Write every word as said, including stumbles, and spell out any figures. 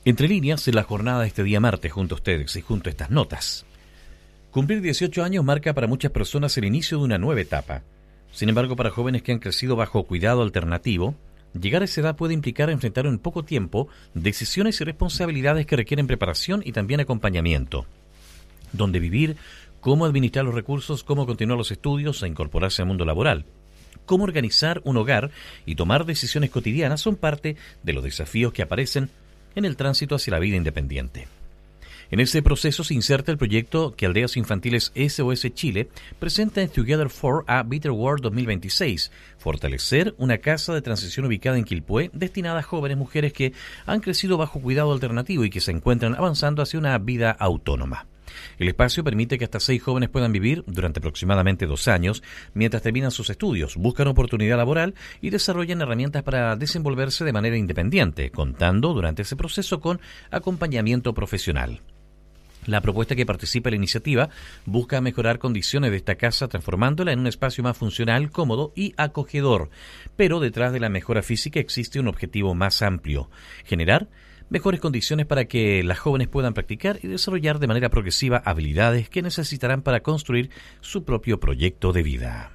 Entre líneas, en la jornada de este día martes, junto a ustedes y junto a estas notas. Cumplir dieciocho años marca para muchas personas el inicio de una nueva etapa. Sin embargo, para jóvenes que han crecido bajo cuidado alternativo, llegar a esa edad puede implicar enfrentar en poco tiempo decisiones y responsabilidades que requieren preparación y también acompañamiento. Dónde vivir, cómo administrar los recursos, cómo continuar los estudios e incorporarse al mundo laboral. Cómo organizar un hogar y tomar decisiones cotidianas son parte de los desafíos que aparecen en el tránsito hacia la vida independiente. En ese proceso se inserta el proyecto que Aldeas Infantiles S O S Chile presenta en Together for a Better World dos mil veintiséis, fortalecer una casa de transición ubicada en Quilpué destinada a jóvenes mujeres que han crecido bajo cuidado alternativo y que se encuentran avanzando hacia una vida autónoma. El espacio permite que hasta seis jóvenes puedan vivir durante aproximadamente dos años mientras terminan sus estudios, buscan oportunidad laboral y desarrollan herramientas para desenvolverse de manera independiente, contando durante ese proceso con acompañamiento profesional. La propuesta que participa en la iniciativa busca mejorar condiciones de esta casa transformándola en un espacio más funcional, cómodo y acogedor. Pero detrás de la mejora física existe un objetivo más amplio: generar mejores condiciones para que las jóvenes puedan practicar y desarrollar de manera progresiva habilidades que necesitarán para construir su propio proyecto de vida.